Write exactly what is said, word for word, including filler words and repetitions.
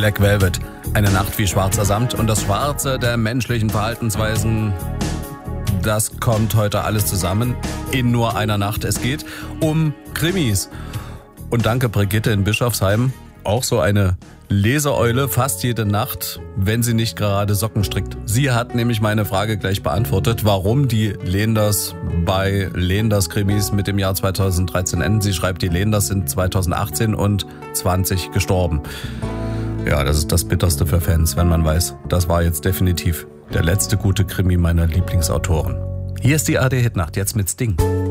Black Velvet, eine Nacht wie schwarzer Samt und das Schwarze der menschlichen Verhaltensweisen. Das kommt heute alles zusammen in nur einer Nacht. Es geht um Krimis. Und danke Brigitte in Bischofsheim, auch so eine Leseeule fast jede Nacht, wenn sie nicht gerade Socken strickt. Sie hat nämlich meine Frage gleich beantwortet, warum die Lehenders bei Lehenders Krimis mit dem Jahr zweitausenddreizehn enden. Sie schreibt, die Lehenders sind zweitausendachtzehn und zwanzig gestorben. Ja, das ist das Bitterste für Fans, wenn man weiß, das war jetzt definitiv der letzte gute Krimi meiner Lieblingsautoren. Hier ist die A R D Hitnacht, jetzt mit Sting.